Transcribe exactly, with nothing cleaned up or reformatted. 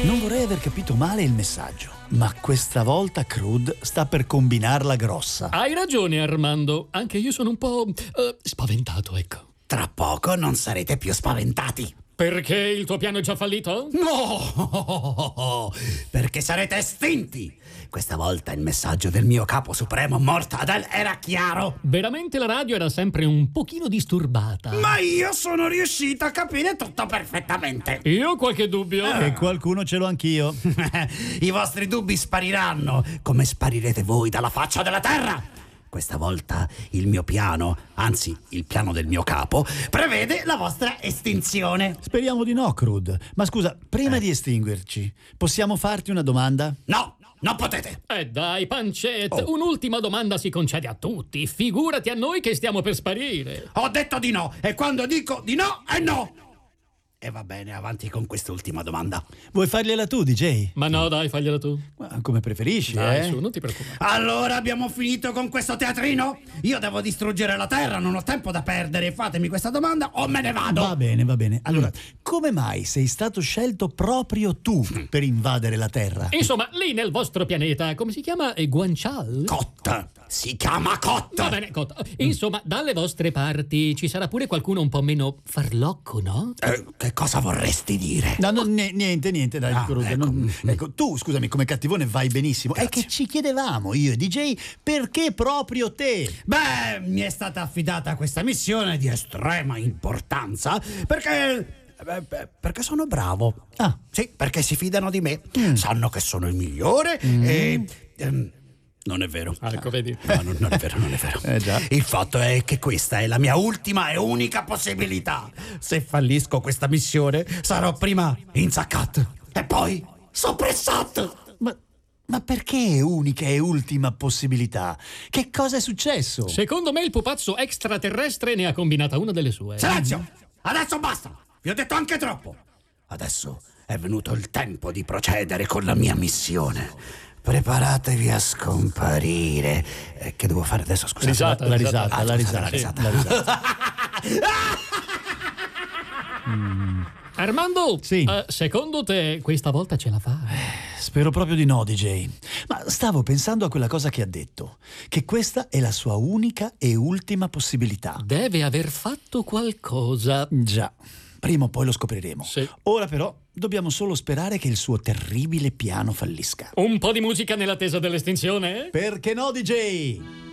Non vorrei aver capito male il messaggio, ma questa volta Crude sta per combinarla grossa. Hai ragione, Armando. Anche io sono un po' eh, spaventato, ecco. Tra poco non sarete più spaventati. Perché il tuo piano è già fallito? No! Perché sarete estinti! Questa volta il messaggio del mio capo supremo Mortadel era chiaro. Veramente la radio era sempre un pochino disturbata. Ma io sono riuscito a capire tutto perfettamente. Io ho qualche dubbio. E eh, qualcuno ce l'ho anch'io. I vostri dubbi spariranno, come sparirete voi dalla faccia della terra. Questa volta il mio piano, anzi il piano del mio capo, prevede la vostra estinzione. Speriamo di no, Crude. Ma scusa, prima eh. di estinguerci, possiamo farti una domanda? No, non potete. Eh dai, Pancet, Oh. un'ultima domanda si concede a tutti. Figurati a noi che stiamo per sparire. Ho detto di no, e quando dico di no, è no. E va bene, avanti con quest'ultima domanda. Vuoi fargliela tu, D J? Ma no, dai, fagliela tu. Ma come preferisci, Dai, eh? su, non ti preoccupare. Allora abbiamo finito con questo teatrino? Io devo distruggere la terra, non ho tempo da perdere. Fatemi questa domanda o me ne vado. Va bene, va bene. Allora, come mai sei stato scelto proprio tu per invadere la Terra? Insomma, lì nel vostro pianeta, come si chiama? Eh, Guanciale? Cot. Si chiama Cot. Va bene, Cot. Insomma, dalle vostre parti ci sarà pure qualcuno un po' meno farlocco, no? Eh, che cosa vorresti dire? No, no, ne- niente, niente, dai, Ah, Crude, ecco. non- ecco, tu, scusami, come cattivone vai benissimo. È Grazie. che ci chiedevamo, io e D J, perché proprio te? Beh, mi è stata affidata questa missione di estrema importanza perché... eh, beh, perché sono bravo. Ah. Sì, perché si fidano di me. Sanno che sono il migliore e... ehm, non è vero. Ah, ecco, vedi. No, non, non è vero, non è vero. Eh, già. Il fatto è che questa è la mia ultima e unica possibilità. Se fallisco questa missione, sarò prima insaccato e poi soppressato. Ma, ma perché unica e ultima possibilità? Che cosa è successo? Secondo me il pupazzo extraterrestre ne ha combinata una delle sue. Silenzio! Adesso basta! Vi ho detto anche troppo! Adesso è venuto il tempo di procedere con la mia missione. Preparatevi a scomparire. Eh, che devo fare adesso? Scusate. Risata, La risata. risata, Ah, la scusate, risata, la sì, risata. la risata. Armando, Sì. eh, secondo te questa volta ce la fa? Spero proprio di no, D J. Ma stavo pensando a quella cosa che ha detto, che questa è la sua unica e ultima possibilità. Deve aver fatto qualcosa. Già, prima o poi lo scopriremo. Sì. Ora però dobbiamo solo sperare che il suo terribile piano fallisca. Un po' di musica nell'attesa dell'estinzione? Perché no, D J?